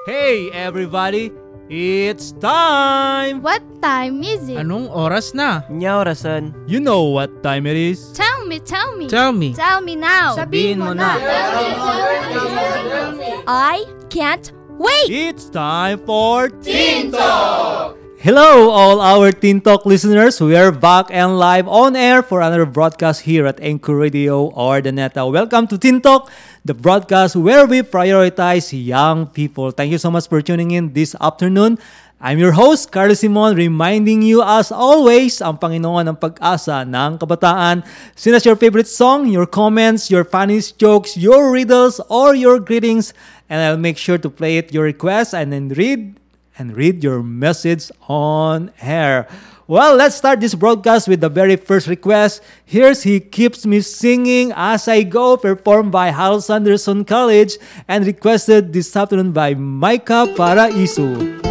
Hey everybody, it's time! What time is it? Anong oras na? Nya orasan. You know what time it is? Tell me. Tell me. Tell me now. Sabihin mo na. I can't wait. It's time for Teen Talk! Hello all our Teen Talk listeners. We are back and live on air for another broadcast here at Anchor Radio or the Neta. Welcome to Teen Talk, the broadcast where we prioritize young people. Thank you so much for tuning in this afternoon. I'm your host, Carlos Simon, reminding you as always, ang Panginoon ang pag-asa ng kabataan. Send us your favorite song, your comments, your funniest jokes, your riddles, or your greetings, and I'll make sure to play it, your request, and then read your message on air. Well, let's start this broadcast with the very first request. Here's He Keeps Me Singing As I Go, performed by Hal Sanderson College and requested this afternoon by Micah Paraiso.